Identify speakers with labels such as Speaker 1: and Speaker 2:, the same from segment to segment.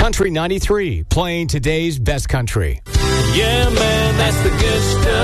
Speaker 1: Country 93, playing today's best country.
Speaker 2: Yeah, man, that's the good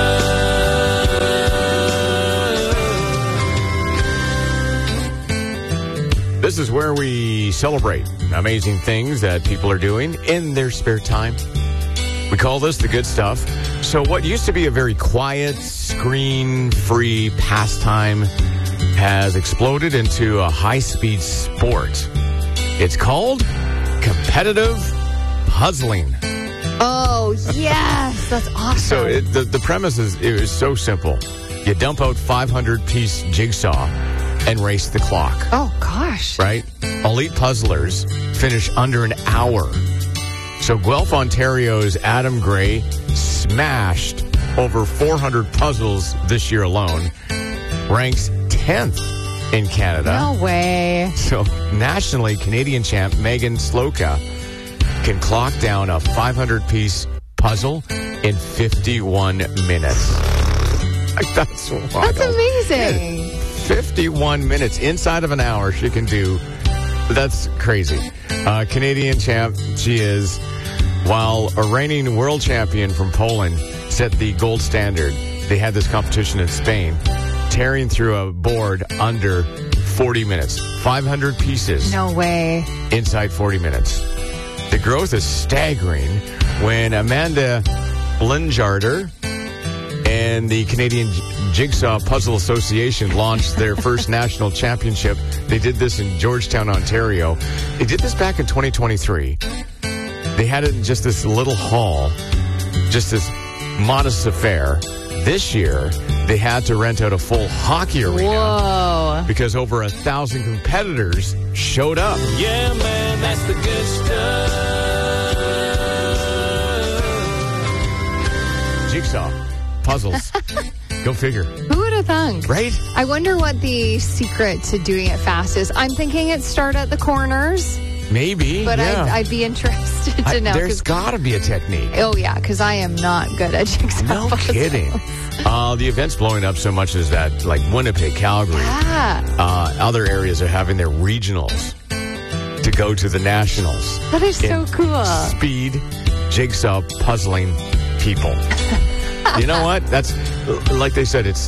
Speaker 2: stuff.
Speaker 1: This is where we celebrate amazing things that people are doing in their spare time. We call this the good stuff. So what used to be a very quiet, screen-free pastime has exploded into a high-speed sport. It's called competitive puzzling.
Speaker 3: Oh, yes. That's awesome.
Speaker 1: So the premise is so simple. You dump out 500-piece jigsaw and race the clock.
Speaker 3: Oh, gosh.
Speaker 1: Right? Elite puzzlers finish under an hour. So Guelph, Ontario's Adam Gray smashed over 400 puzzles this year alone. Ranks 10th in Canada.
Speaker 3: No way.
Speaker 1: So nationally, Canadian champ Megan Sloka can clock down a 500-piece puzzle in 51 minutes. That's wild.
Speaker 3: That's amazing.
Speaker 1: 51 minutes inside of an hour she can do. That's crazy. Canadian champ she is, while a reigning world champion from Poland set the gold standard. They had this competition in Spain, tearing through a board under 40 minutes. 500 pieces.
Speaker 3: No way.
Speaker 1: Inside 40 minutes. The growth is staggering when Amanda Blinjarder and the Canadian Jigsaw Puzzle Association launched their first national championship. They did this in Georgetown, Ontario. They did this back in 2023. They had it in just this little hall, just this modest affair. This year, they had to rent out a full hockey arena.
Speaker 3: Whoa.
Speaker 1: Because over 1,000 competitors showed up.
Speaker 2: Yeah, man, that's the good stuff.
Speaker 1: Jigsaw puzzles. Go figure.
Speaker 3: Who would have thunk?
Speaker 1: Right?
Speaker 3: I wonder what the secret to doing it fast is. I'm thinking it start at the corners.
Speaker 1: Maybe,
Speaker 3: But
Speaker 1: yeah.
Speaker 3: I'd be interested to know.
Speaker 1: There's got to be a technique.
Speaker 3: Oh, yeah, because I am not good at jigsaw
Speaker 1: No
Speaker 3: puzzles.
Speaker 1: kidding. The event's blowing up so much is that, like Winnipeg, Calgary, other areas are having their regionals to go to the nationals.
Speaker 3: That is so cool.
Speaker 1: Speed jigsaw puzzling people. You know what? That's, like they said, it's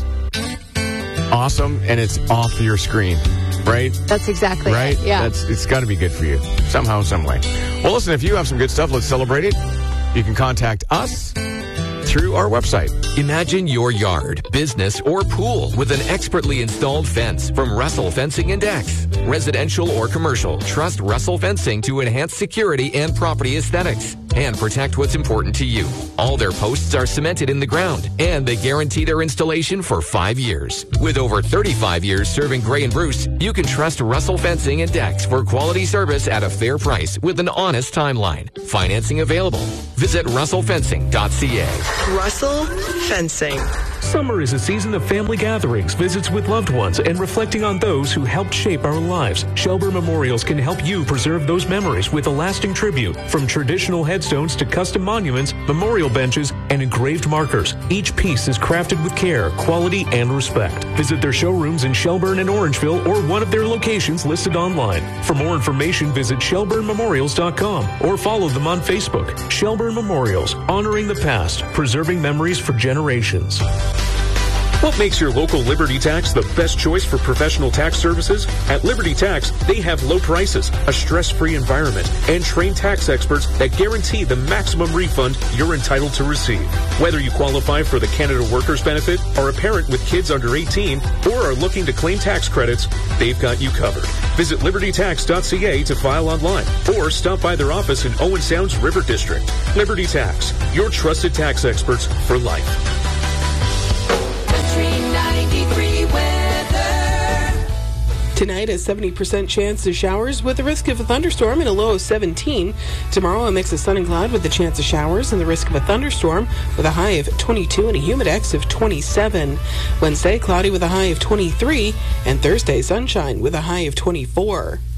Speaker 1: awesome and it's off your screen. Right?
Speaker 3: That's exactly
Speaker 1: right.
Speaker 3: It. Yeah.
Speaker 1: It's got to be good for you somehow, some way. Well, listen, if you have some good stuff, let's celebrate it. You can contact us through our website.
Speaker 4: Imagine your yard, business, or pool with an expertly installed fence from Russell Fencing and Decks. Residential or commercial, trust Russell Fencing to enhance security and property aesthetics and protect what's important to you. All their posts are cemented in the ground, and they guarantee their installation for 5 years. With over 35 years serving Gray and Bruce, you can trust Russell Fencing and Decks for quality service at a fair price with an honest timeline. Financing available. Visit russellfencing.ca.
Speaker 5: Russell Fencing.
Speaker 6: Summer is a season of family gatherings, visits with loved ones, and reflecting on those who helped shape our lives. Shelburne Memorials can help you preserve those memories with a lasting tribute. From traditional headstones to custom monuments, memorial benches, and engraved markers, each piece is crafted with care, quality, and respect. Visit their showrooms in Shelburne and Orangeville or one of their locations listed online. For more information, visit shelburnememorials.com or follow them on Facebook. Shelburne Memorials, honoring the past, preserving memories for generations.
Speaker 7: What makes your local Liberty Tax the best choice for professional tax services? At Liberty Tax, they have low prices, a stress-free environment, and trained tax experts that guarantee the maximum refund you're entitled to receive. Whether you qualify for the Canada Workers Benefit, are a parent with kids under 18, or are looking to claim tax credits, they've got you covered. Visit libertytax.ca to file online, or stop by their office in Owen Sound's River District. Liberty Tax, your trusted tax experts for life.
Speaker 8: Tonight, a 70% chance of showers with a risk of a thunderstorm and a low of 17. Tomorrow, a mix of sun and cloud with a chance of showers and the risk of a thunderstorm with a high of 22 and a humidex of 27. Wednesday, cloudy with a high of 23. And Thursday, sunshine with a high of 24.